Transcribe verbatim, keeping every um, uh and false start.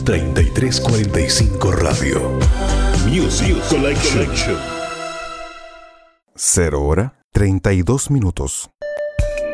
treinta y tres cuarenta y cinco Radio. Music Collection. Cero hora, treinta y dos minutos.